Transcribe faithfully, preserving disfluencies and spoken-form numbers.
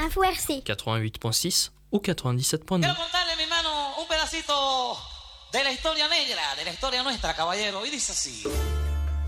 Info R C quatre-vingt-huit point six ou quatre-vingt-dix-sept point neuf. Quiero contarle, mi hermano, un pedacito de la historia negra, de la historia nuestra, caballero, y dice así.